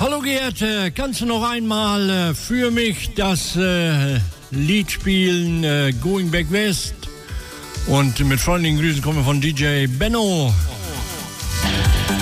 Hallo Gerd, kannst du noch einmal für mich das Lied spielen, Going Back West? Und mit freundlichen Grüßen kommen von DJ Benno.